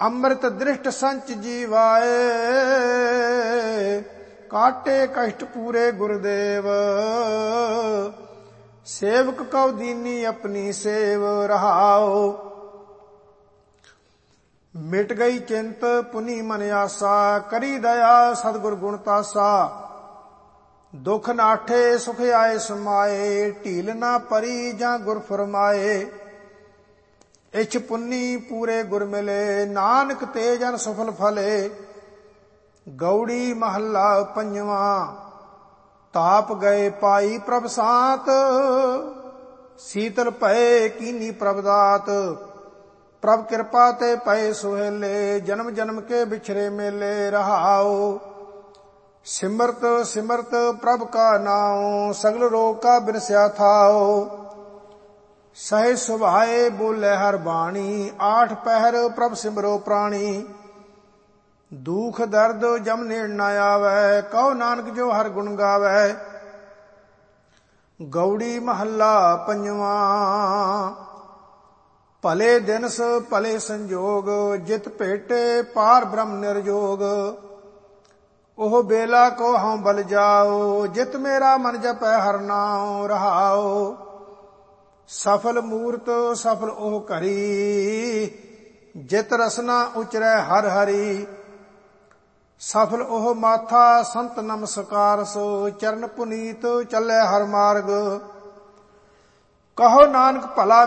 ਅੰਮ੍ਰਿਤ ਦ੍ਰਿਸ਼ਟ ਸੰਚ ਜੀਵਾਏ, ਕਾਟੇ ਕਸ਼ਟ ਪੂਰੇ ਗੁਰਦੇਵ। ਸੇਵਕ ਕਉ ਦੀਨੀ ਆਪਣੀ ਸੇਵ ਰਹਾਓ। ਮਿਟ ਗਈ ਚਿੰਤ ਪੁਨੀ ਮਨ ਆਸਾ, ਕਰੀ ਦਇਆ ਸਤਿਗੁਰ ਗੁਣ ਤਾਸਾ। ਦੁਖ ਨਾਠੇ ਸੁਖ ਆਏ ਸਮਾਏ, ਢੀਲ ਨਾ ਪਰੀ ਜਾਂ ਗੁਰ ਫਰਮਾਏ। ਇਛ ਪੁੰਨੀ ਪੂਰੇ ਗੁਰ ਮਿਲੇ, ਨਾਨਕ ਤੇ ਜਨ ਸਫਲ ਫਲੇ। ਗੌੜੀ ਮਹੱਲਾ ਪੰਜਵਾਂ। ਤਾਪ ਗਏ ਪਾਈ ਪ੍ਰਭ ਸਾਤ, ਸੀਤਲ ਭਏ ਕੀਨੀ ਪ੍ਰਭ ਦਾਤ। ਪ੍ਰਭ ਕਿਰਪਾ ਤੇ ਪਏ ਸੁਹੇਲੇ, ਜਨਮ ਜਨਮ ਕੇ ਬਿਛਰੇ ਮੇਲੇ ਰਹਾਓ। ਸਿਮਰਤ ਸਿਮਰਤ ਪ੍ਰਭ ਕਾ ਨਾਉ, ਸਗਲ ਰੋਗ ਕਾ ਬਿਨਸਿਆ ਥਾਓ। ਸਹਿ ਸੁਭਾਏ ਬੋਲੇ ਹਰ ਬਾਣੀ, ਆਠ ਪਹਿਰ ਪ੍ਰਭ ਸਿਮਰੋ ਪ੍ਰਾਣੀ। ਦੁਖ ਦਰਦ ਜਮ ਨੇੜ ਨਾ ਆਵੈ, ਕਹੋ ਨਾਨਕ ਜੋ ਹਰ ਗੁਣ ਗਾਵੈ। ਗੌੜੀ ਮਹੱਲਾ ਪੰਜਵਾਂ। ਭਲੇ ਦਿਨਸ ਭਲੇ ਸੰਜੋਗ, ਜਿਤ ਭੇਟੇ ਪਾਰ ਬ੍ਰਹਮ ਨਿਰਜੋਗ। ਉਹ ਬੇਲਾ ਕੋ ਹਉ ਬਲ ਜਾਓ, ਜਿਤ ਮੇਰਾ ਮਨ ਜਪੈ ਹਰ ਨਾਉ ਰਹਾਓ। ਸਫਲ ਮੂਰਤ ਸਫਲ ਉਹ ਕਰੀ, ਜਿਤ ਰਸਨਾ ਉਚਰੈ ਹਰ ਹਰੀ। ਸਫਲ ਉਹ ਮਾਥਾ ਸੰਤ ਨਮਸਕਾਰ ਸੋ, ਚਰਨ ਪੁਨੀਤ ਚੱਲੈ ਹਰ ਮਾਰਗ। ਕਹੋ ਨਾਨਕ ਭਲਾ